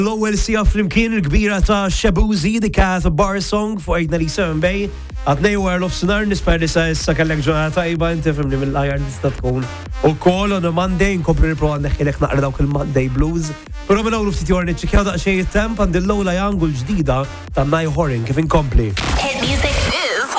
L-ewwel sija flimkien il-kbira ta' Shabuzi di Cat Bar Song fuq Aidna li Bay. Għadnej war l-ofsinar nisper li sa' issa kellek ġurnata tajba inti fimni mill-ajar nista' tkun. U kol on a Monday nkopri nipprova neħilek naqra dawk il-Monday Blues. Però minn hawn ftit jor niċċekkjaw daqsxejn it-temp għandi l-Lola Young u l-ġdida ta' Niall Horan kif inkompli. Hit music is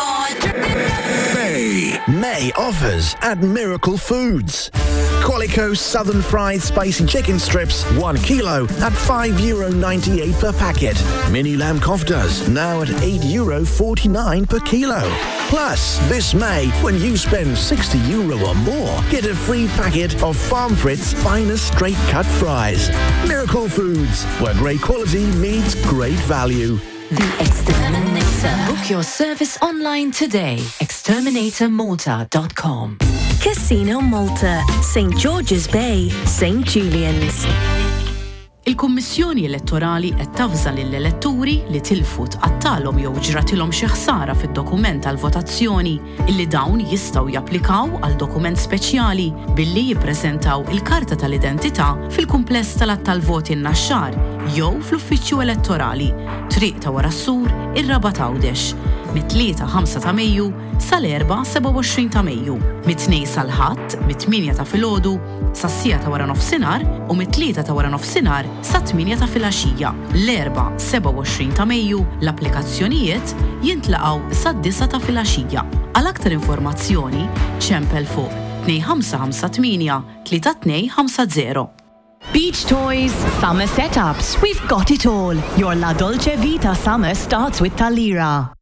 on. May offers at Miracle Foods. Qualico Southern Fried Spicy Chicken Strips, 1 kilo at €5.98 per packet. Mini lamb koftas now at €8.49 per kilo. Plus, this May, when you spend €60 or more, get a free packet of Farm Fritz finest straight cut fries. Miracle Foods, where great quality meets great value. The Exterminator. Book your service online today. Exterminatormalta.com. Casino Malta, St. George's Bay, St. Julian's. Il-Kummissjoni Elettorali qed tafża lill-elettori li tilfu tqattalhom jew ġratilhom xi ħsara fid-dokument tal-votazzjoni illi dawn jistgħu japplikaw għal dokument speċjali billi jippreżentaw il-karta tal-identità fil-kumpless tal-att tal-voti n-naxxar jew fl-uffiċċju elettorali Triq ta' wara s-sur ir-Raba' Għawdex mit-3-5 ta' Mejju sal-4-27 ta' Mejju, mit-2 sal-Ħadd, mit-8 ta' filgħodu sas-sija ta' wara nofsinhar u mit-3 ta' wara nofsinhar sa-8 ta' filgħaxija. L-4-27 ta' Mejju l-applikazzjonijiet jintlaqgħu sa-9 ta' filgħaxija. Għal aktar informazzjoni ċempel fuq 2558 3250. Beach Toys Summer Setups. We've got it all. Your La Dolce Vita summer starts with Talira.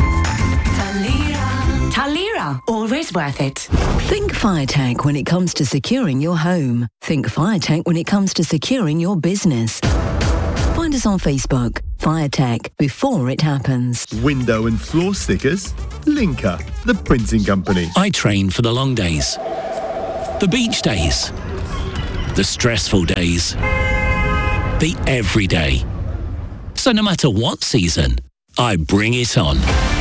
Talira, always worth it. Think FireTech when it comes to securing your home. Think FireTech when it comes to securing your business. Find us on Facebook. FireTech, before it happens. Window and floor stickers? Linker, the printing company. I train for the long days, the beach days, the stressful days, the everyday. So no matter what season, I bring it on.